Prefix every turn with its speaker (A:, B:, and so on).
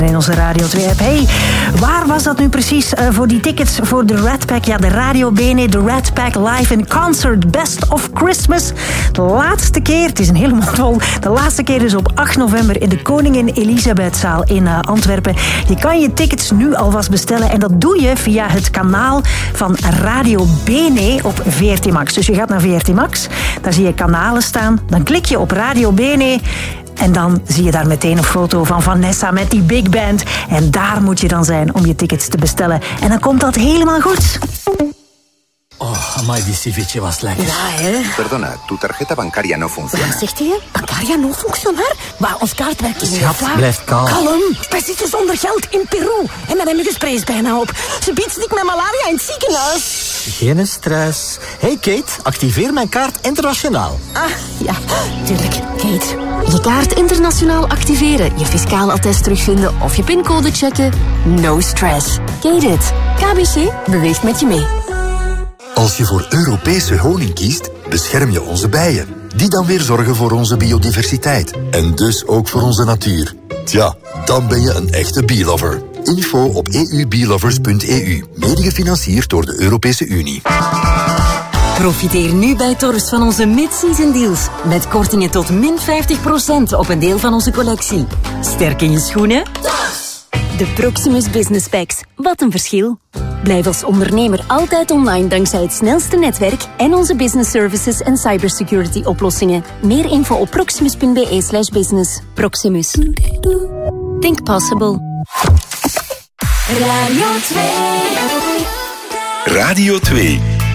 A: In onze Radio 2-app. Hey, waar was dat nu precies voor die tickets voor de Red Pack? Ja, de Radio Bene, de Red Pack Live in Concert Best of Christmas. De laatste keer, het is een hele mond vol, de laatste keer dus op 8 november in de Koningin Elisabethzaal in Antwerpen. Je kan je tickets nu alvast bestellen en dat doe je via het kanaal van Radio Bene op VRT Max. Dus je gaat naar VRT Max, daar zie je kanalen staan, dan klik je op Radio Bene. En dan zie je daar meteen een foto van Vanessa met die big band. En daar moet je dan zijn om je tickets te bestellen. En dan komt dat helemaal goed.
B: Oh, amai, die ceviche was lekker.
C: Ja, hè?
D: Perdona, tu tarjeta bancaria no funciona.
C: Wat zegt hij? Bancaria no functionar? Maar ons kaartwerk is niet af.
B: Blijf kalm.
C: Kalm. Wij zitten zonder geld in Peru. En met hem gespreid bijna op. Ze biedt niet met malaria in het ziekenhuis.
B: Geen stress. Hey Kate, activeer mijn kaart internationaal.
C: Ah, ja, tuurlijk. Kate.
E: Je kaart internationaal activeren, je fiscaal attest terugvinden of je pincode checken. No stress. Kate it. KBC beweegt met je mee.
F: Als je voor Europese honing kiest, bescherm je onze bijen. Die dan weer zorgen voor onze biodiversiteit. En dus ook voor onze natuur. Tja, dan ben je een echte bee-lover. Info op eubeelovers.eu. Mede gefinancierd door de Europese Unie.
G: Profiteer nu bij Torfs van onze mid-season deals. Met kortingen tot min 50% op een deel van onze collectie. Sterk in je schoenen?
E: De Proximus Business Packs. Wat een verschil. Blijf als ondernemer altijd online dankzij het snelste netwerk en onze business services en cybersecurity oplossingen. Meer info op proximus.be/business. Proximus. Think possible.
H: Radio 2.
F: Radio 2.